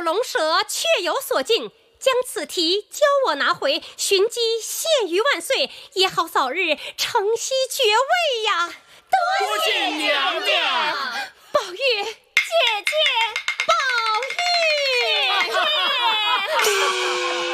龙蛇确有所敬，将此题交我拿回，寻机献于万岁，也好早日承袭爵位呀！ 多谢娘娘。 宝玉。